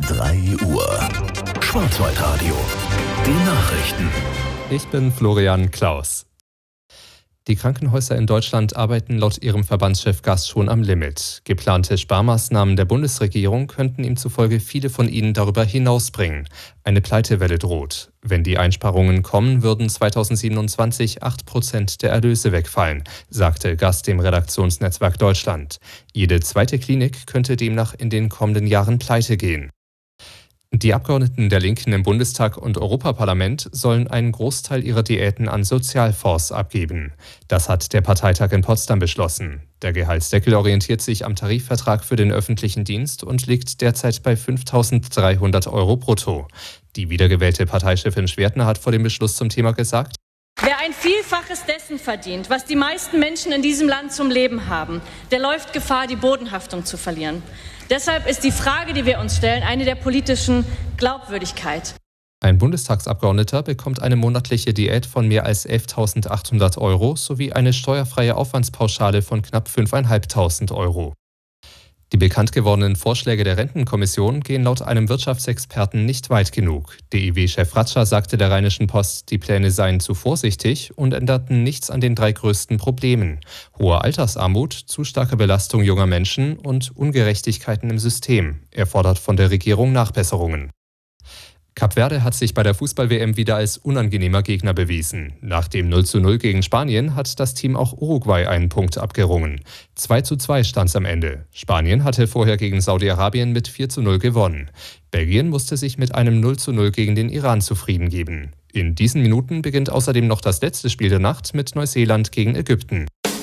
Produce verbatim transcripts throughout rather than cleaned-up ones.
drei Uhr. Schwarzwaldradio. Die Nachrichten. Ich bin Florian Klaus. Die Krankenhäuser in Deutschland arbeiten laut ihrem Verbandschef Gass schon am Limit. Geplante Sparmaßnahmen der Bundesregierung könnten ihm zufolge viele von ihnen darüber hinausbringen. Eine Pleitewelle droht. Wenn die Einsparungen kommen, würden zweitausendsiebenundzwanzig acht Prozent der Erlöse wegfallen, sagte Gass dem Redaktionsnetzwerk Deutschland. Jede zweite Klinik könnte demnach in den kommenden Jahren pleite gehen. Die Abgeordneten der Linken im Bundestag und Europaparlament sollen einen Großteil ihrer Diäten an Sozialfonds abgeben. Das hat der Parteitag in Potsdam beschlossen. Der Gehaltsdeckel orientiert sich am Tarifvertrag für den öffentlichen Dienst und liegt derzeit bei fünftausenddreihundert Euro brutto. Die wiedergewählte Parteichefin Schwertner hat vor dem Beschluss zum Thema gesagt: Wer ein Vielfaches dessen verdient, was die meisten Menschen in diesem Land zum Leben haben, der läuft Gefahr, die Bodenhaftung zu verlieren. Deshalb ist die Frage, die wir uns stellen, eine der politischen Glaubwürdigkeit. Ein Bundestagsabgeordneter bekommt eine monatliche Diät von mehr als elftausendachthundert Euro sowie eine steuerfreie Aufwandspauschale von knapp fünftausendfünfhundert Euro. Die bekannt gewordenen Vorschläge der Rentenkommission gehen laut einem Wirtschaftsexperten nicht weit genug. D I W-Chef Ratscher sagte der Rheinischen Post, die Pläne seien zu vorsichtig und änderten nichts an den drei größten Problemen: hohe Altersarmut, zu starke Belastung junger Menschen und Ungerechtigkeiten im System. Er fordert von der Regierung Nachbesserungen. Kap Verde hat sich bei der Fußball-W M wieder als unangenehmer Gegner bewiesen. Nach dem null zu null gegen Spanien hat das Team auch Uruguay einen Punkt abgerungen. zwei zu zwei stand es am Ende. Spanien hatte vorher gegen Saudi-Arabien mit vier zu null gewonnen. Belgien musste sich mit einem null zu null gegen den Iran zufrieden geben. In diesen Minuten beginnt außerdem noch das letzte Spiel der Nacht mit Neuseeland gegen Ägypten.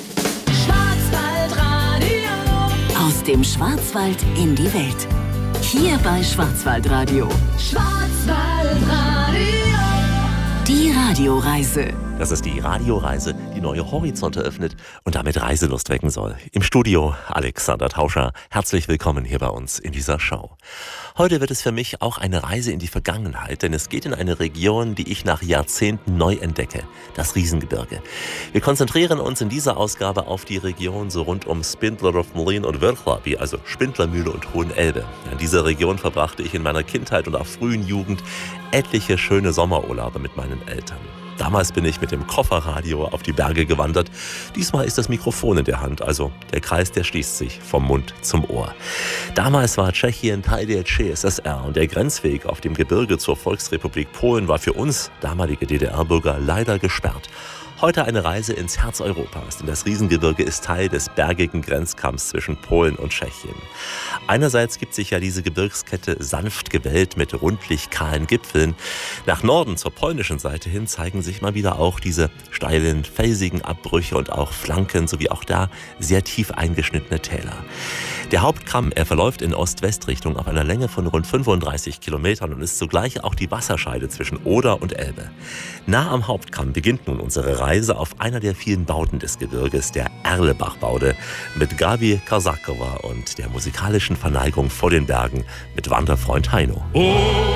Schwarzwaldradio. Aus dem Schwarzwald in die Welt. Hier bei Schwarzwaldradio. Schwarzwaldradio. Die Radioreise. Das ist die Radioreise, die neue Horizonte öffnet und damit Reiselust wecken soll. Im Studio Alexander Tauscher. Herzlich willkommen hier bei uns in dieser Show. Heute wird es für mich auch eine Reise in die Vergangenheit, denn es geht in eine Region, die ich nach Jahrzehnten neu entdecke, das Riesengebirge. Wir konzentrieren uns in dieser Ausgabe auf die Region so rund um Spindlerov Mlyn und Wrocław, also Spindlermühle und Hohenelbe. In dieser Region verbrachte ich in meiner Kindheit und auch frühen Jugend etliche schöne Sommerurlaube mit meinen Eltern. Damals bin ich mit dem Kofferradio auf die Berge gewandert. Diesmal ist das Mikrofon in der Hand, also der Kreis, der schließt sich vom Mund zum Ohr. Damals war Tschechien Teil der C S S R und der Grenzweg auf dem Gebirge zur Volksrepublik Polen war für uns, damalige D D R-Bürger, leider gesperrt. Heute eine Reise ins Herz Europas, denn das Riesengebirge ist Teil des bergigen Grenzkampfs zwischen Polen und Tschechien. Einerseits gibt sich ja diese Gebirgskette sanft gewellt mit rundlich kahlen Gipfeln. Nach Norden zur polnischen Seite hin zeigen sich mal wieder auch diese steilen, felsigen Abbrüche und auch Flanken sowie auch da sehr tief eingeschnittene Täler. Der Hauptkamm, er verläuft in Ost-West-Richtung auf einer Länge von rund fünfunddreißig Kilometern und ist zugleich auch die Wasserscheide zwischen Oder und Elbe. Nah am Hauptkamm beginnt nun unsere Reise auf einer der vielen Bauten des Gebirges, der Erlebach-Baude, mit Gabi Karsakova und der musikalischen Verneigung vor den Bergen mit Wanderfreund Heino. Oh.